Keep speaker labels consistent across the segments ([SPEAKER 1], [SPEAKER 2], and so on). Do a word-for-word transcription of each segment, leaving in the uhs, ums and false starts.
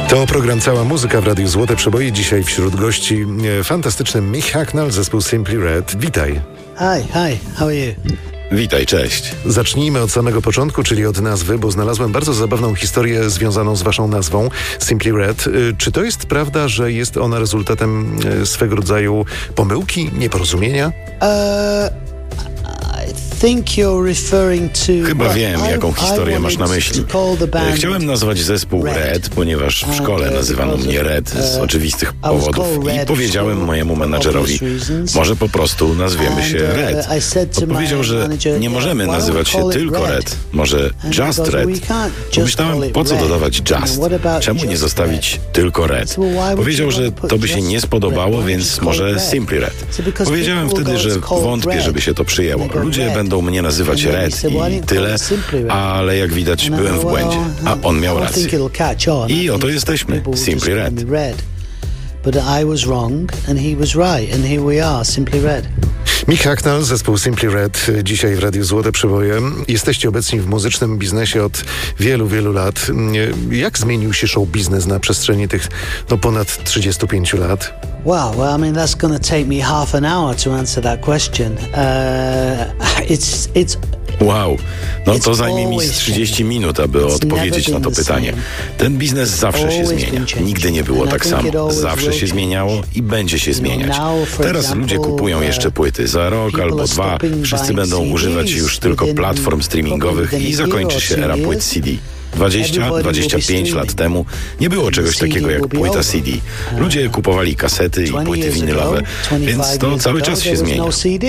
[SPEAKER 1] To program Cała Muzyka w Radiu Złote Przeboje. Dzisiaj wśród gości e, fantastyczny Mick Hucknall, zespół Simply Red. Witaj.
[SPEAKER 2] Hi, hi, how are you?
[SPEAKER 3] Witaj, cześć.
[SPEAKER 1] Zacznijmy od samego początku, czyli od nazwy, bo znalazłem bardzo zabawną historię związaną z waszą nazwą Simply Red. E, czy to jest prawda, że jest ona rezultatem e, swego rodzaju pomyłki, nieporozumienia?
[SPEAKER 2] Uh, I think you're referring to...
[SPEAKER 3] Chyba wiem, jaką historię masz na myśli. Chciałem nazwać zespół Red, ponieważ w szkole nazywano mnie Red z oczywistych powodów i powiedziałem mojemu menadżerowi, może po prostu nazwiemy się Red. Odpowiedział, że nie możemy nazywać się tylko Red, może Just Red. Pomyślałem, po co dodawać Just? Czemu nie zostawić tylko Red? Powiedział, że to by się nie spodobało, więc może Simply Red. Powiedziałem wtedy, że wątpię, żeby się to przyjęło. Ludzie będą mnie nazywać Red i tyle, ale jak widać byłem w błędzie, a on miał rację. I oto jesteśmy, Simply Red.
[SPEAKER 2] But I was wrong and he was right and here we are, Simply Red.
[SPEAKER 1] Mick Hucknall, zespół Simply Red, dzisiaj w Radiu Złote Przeboje. Jesteście obecni w muzycznym biznesie od wielu, wielu lat. Jak zmienił się show biznes na przestrzeni tych no, ponad trzydziestu pięciu lat?
[SPEAKER 2] Wow, well, I mean, that's going to take me half an hour to answer that question. Uh, it's, it's,
[SPEAKER 3] Wow, no to zajmie mi trzydzieści minut, aby odpowiedzieć na to pytanie. Ten biznes zawsze się zmienia. Nigdy nie było tak samo. Zawsze się zmieniało i będzie się zmieniać. Teraz ludzie kupują jeszcze płyty. Za rok albo dwa wszyscy będą używać już tylko platform streamingowych i zakończy się era płyt C D. dwadzieścia do dwudziestu pięciu lat temu nie było czegoś takiego jak płyta C D. Ludzie kupowali kasety i płyty winylowe, więc to cały czas się zmienia.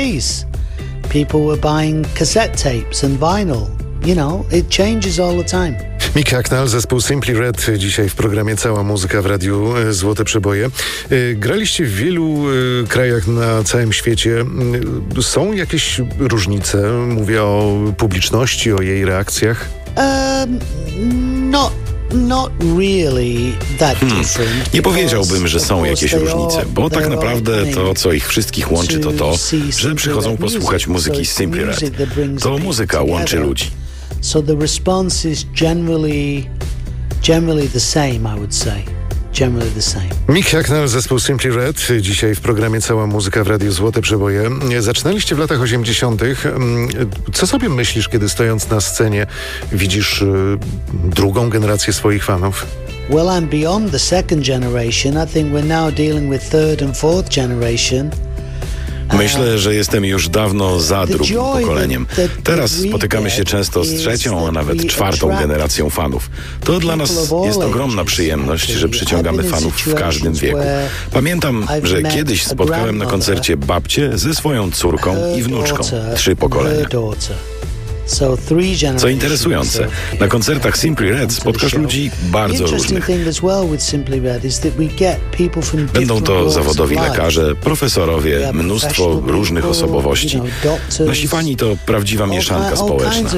[SPEAKER 2] People were buying cassette tapes and vinyl. You know, it changes all the time.
[SPEAKER 1] Mick Hucknall, zespół Simply Red, dzisiaj w programie Cała Muzyka w Radiu Złote Przeboje. Graliście w wielu krajach na całym świecie. Są jakieś różnice? Mówię o publiczności, o jej reakcjach.
[SPEAKER 2] Um, no. Not really that different.
[SPEAKER 3] Nie powiedziałbym, że są jakieś różnice, bo tak naprawdę to, co ich wszystkich łączy, to to, że przychodzą posłuchać muzyki Simply Red. To muzyka łączy ludzi.
[SPEAKER 2] So the response is generally, generally the same, I would say. Generally the same.
[SPEAKER 1] Mick Hucknall, zespół Simply Red, dzisiaj w programie Cała Muzyka w Radiu Złote Przeboje. Zaczynaliście w latach osiemdziesiątych. Co sobie myślisz, kiedy stojąc na scenie widzisz drugą generację swoich fanów?
[SPEAKER 2] Well, I'm beyond the second generation. I think we're now dealing with third and fourth generation.
[SPEAKER 3] Myślę, że jestem już dawno za drugim pokoleniem. Teraz spotykamy się często z trzecią, a nawet czwartą generacją fanów. To dla nas jest ogromna przyjemność, że przyciągamy fanów w każdym wieku. Pamiętam, że kiedyś spotkałem na koncercie babcię ze swoją córką i wnuczką. Trzy pokolenia. Co interesujące, na koncertach Simply Red spotkasz ludzi bardzo różnych. Będą to zawodowi lekarze, profesorowie, mnóstwo różnych osobowości. Nasi fani to prawdziwa mieszanka społeczna.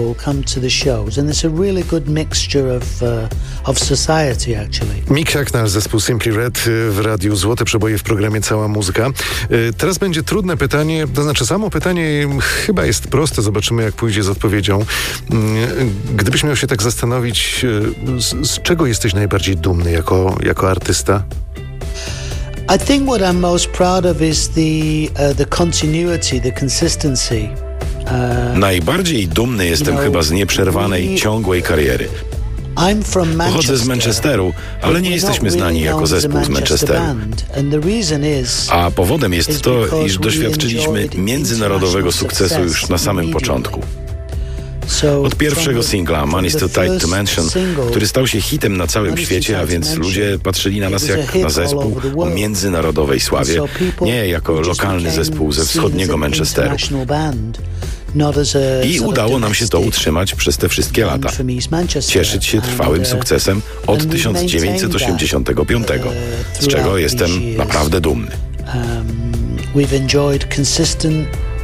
[SPEAKER 1] Mick Hucknall, zespół Simply Red w Radiu Złote Przeboje w programie Cała Muzyka. Teraz będzie trudne pytanie, to znaczy samo pytanie chyba jest proste, zobaczymy jak pójdzie z odpowiedzią. Gdybyś miał się tak zastanowić, z, z czego jesteś najbardziej dumny jako, jako artysta?
[SPEAKER 2] I think what I'm most proud of is the uh, the continuity, the consistency.
[SPEAKER 3] Uh, Najbardziej dumny jestem
[SPEAKER 2] you know,
[SPEAKER 3] chyba z nieprzerwanej, ciągłej kariery. Pochodzę z Manchesteru, ale nie jesteśmy znani jako zespół z Manchesteru. A powodem jest to, iż doświadczyliśmy międzynarodowego sukcesu już na samym początku. Od pierwszego singla Money's Too Tight to Mention, który stał się hitem na całym świecie, a więc ludzie patrzyli na nas jak na zespół o międzynarodowej sławie, nie jako lokalny zespół ze wschodniego Manchesteru. I udało nam się to utrzymać przez te wszystkie lata. Cieszyć się trwałym sukcesem od tysiąc dziewięćset osiemdziesiątego piątego, z czego jestem naprawdę dumny.
[SPEAKER 2] We've enjoyed consistent